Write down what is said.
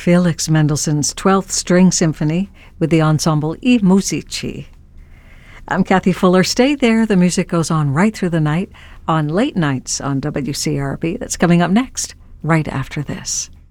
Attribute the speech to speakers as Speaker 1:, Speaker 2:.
Speaker 1: Felix Mendelssohn's 12th String Symphony with the ensemble I Musici. I'm Kathy Fuller. Stay there. The music goes on right through the night on Late Nights on WCRB. That's coming up next, right after this.